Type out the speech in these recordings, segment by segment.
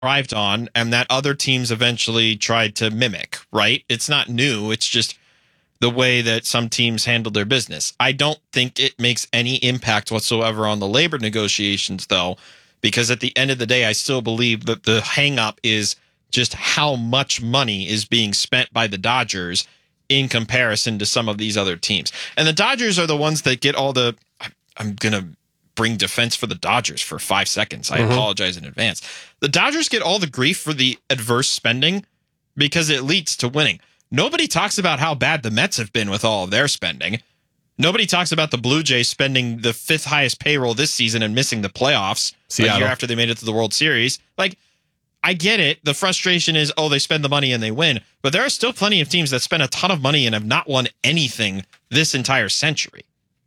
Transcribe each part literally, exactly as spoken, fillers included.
thrived on and that other teams eventually tried to mimic, right? It's not new. It's just the way that some teams handled their business. I don't think it makes any impact whatsoever on the labor negotiations, though, because at the end of the day, I still believe that the hang up is just how much money is being spent by the Dodgers in comparison to some of these other teams. And the Dodgers are the ones that get all the, I'm going to bring defense for the Dodgers for five seconds. I mm-hmm. apologize in advance. The Dodgers get all the grief for the adverse spending because it leads to winning. Nobody talks about how bad the Mets have been with all of their spending. Nobody talks about the Blue Jays spending the fifth highest payroll this season and missing the playoffs Seattle. a year after they made it to the World Series. Like, I get it. The frustration is, oh, they spend the money and they win. But there are still plenty of teams that spend a ton of money and have not won anything this entire century.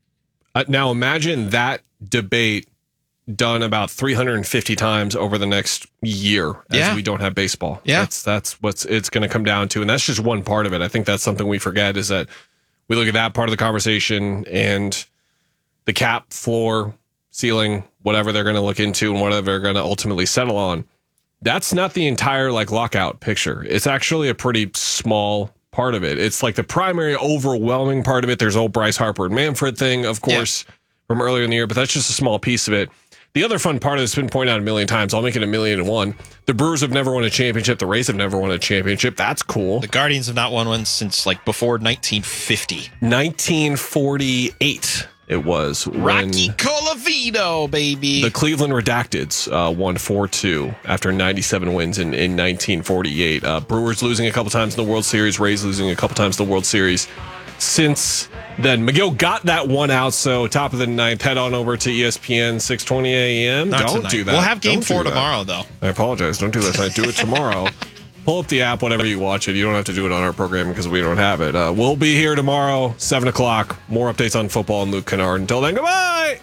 Uh, now imagine that debate done about three hundred fifty times over the next year as yeah. we don't have baseball. Yeah. That's that's what's it's going to come down to. And that's just one part of it. I think that's something we forget is that we look at that part of the conversation and the cap, floor, ceiling, whatever they're going to look into and whatever they're going to ultimately settle on. That's not the entire like lockout picture. It's actually a pretty small part of it. It's like the primary overwhelming part of it. There's old Bryce Harper and Manfred thing, of course, yeah. from earlier in the year, but that's just a small piece of it. The other fun part of it's been pointed out a million times. I'll make it a million and one. The Brewers have never won a championship. The Rays have never won a championship. That's cool. The Guardians have not won one since like before nineteen fifty. nineteen forty-eight it was. Rocky Colavito, baby. The Cleveland Redacteds uh, won four two after ninety-seven wins in, in nineteen forty-eight. Uh, Brewers losing a couple times in the World Series. Rays losing a couple times in the World Series. Since then, McGill got that one out, so top of the ninth, head on over to E S P N, six twenty a.m. Not Don't tonight. do that. We'll have game Don't four tomorrow, though. I apologize. Don't do that tonight. Do it tomorrow. Pull up the app whenever you watch it. You don't have to do it on our program because we don't have it. Uh, we'll be here tomorrow, seven o'clock. More updates on football and Luke Kennard. Until then, goodbye!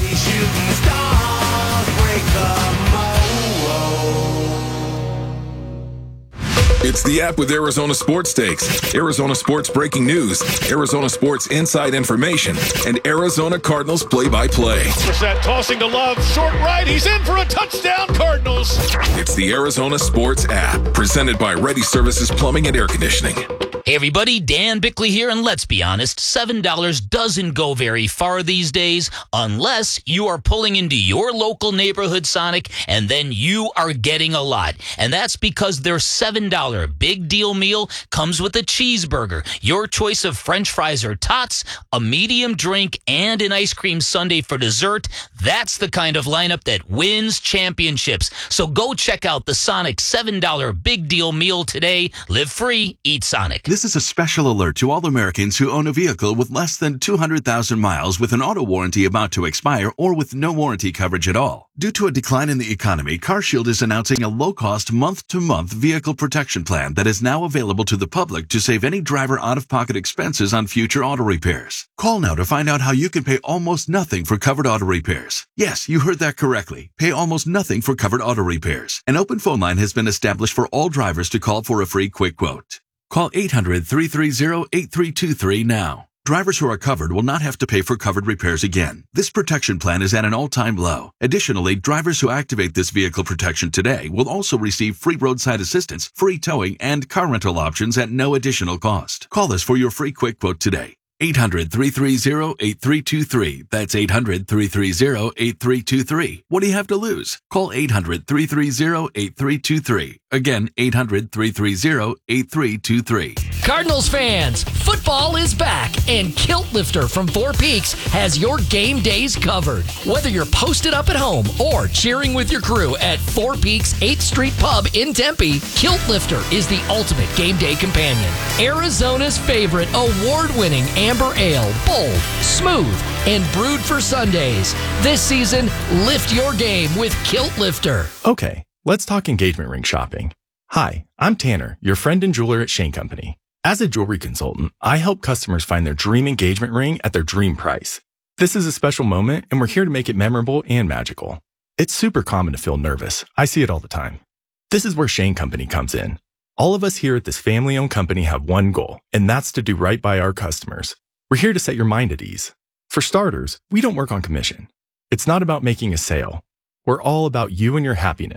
It's the app with Arizona Sports Stakes, Arizona Sports breaking news, Arizona Sports inside information, and Arizona Cardinals play-by-play. Brissett tossing to Love, short right, he's in for a touchdown, Cardinals. It's the Arizona Sports app, presented by Ready Services Plumbing and Air Conditioning. Hey everybody, Dan Bickley here, and let's be honest, seven dollars doesn't go very far these days unless you are pulling into your local neighborhood Sonic and then you are getting a lot. And that's because their seven dollars big deal meal comes with a cheeseburger, your choice of french fries or tots, a medium drink, and an ice cream sundae for dessert. That's the kind of lineup that wins championships. So go check out the Sonic seven dollars big deal meal today. Live free, eat Sonic. This is a special alert to all Americans who own a vehicle with less than two hundred thousand miles with an auto warranty about to expire or with no warranty coverage at all. Due to a decline in the economy, CarShield is announcing a low-cost month-to-month vehicle protection plan that is now available to the public to save any driver out-of-pocket expenses on future auto repairs. Call now to find out how you can pay almost nothing for covered auto repairs. Yes, you heard that correctly. Pay almost nothing for covered auto repairs. An open phone line has been established for all drivers to call for a free quick quote. Call eight hundred, three three zero, eight three two three now. Drivers who are covered will not have to pay for covered repairs again. This protection plan is at an all-time low. Additionally, drivers who activate this vehicle protection today will also receive free roadside assistance, free towing, and car rental options at no additional cost. Call us for your free quick quote today. eight hundred, three three zero, eight three two three. That's eight hundred, three three zero, eight three two three. What do you have to lose? Call eight hundred, three three zero, eight three two three. Again, eight hundred, three three zero, eight three two three. Cardinals fans, football is back, and Kilt Lifter from Four Peaks has your game days covered. Whether you're posted up at home or cheering with your crew at Four Peaks eighth Street Pub in Tempe, Kilt Lifter is the ultimate game day companion. Arizona's favorite award-winning amber ale, bold, smooth, and brewed for Sundays. This season, lift your game with Kilt Lifter. Okay, let's talk engagement ring shopping. Hi, I'm Tanner, your friend and jeweler at Shane Company. As a jewelry consultant, I help customers find their dream engagement ring at their dream price. This is a special moment, and we're here to make it memorable and magical. It's super common to feel nervous. I see it all the time. This is where Shane Company comes in. All of us here at this family-owned company have one goal, and that's to do right by our customers. We're here to set your mind at ease. For starters, we don't work on commission. It's not about making a sale. We're all about you and your happiness.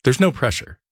There's no pressure.